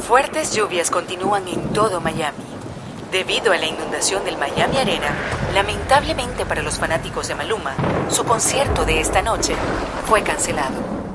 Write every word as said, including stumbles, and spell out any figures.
Fuertes lluvias continúan en todo Miami. Debido a la inundación del Miami Arena, lamentablemente para los fanáticos de Maluma, su concierto de esta noche fue cancelado.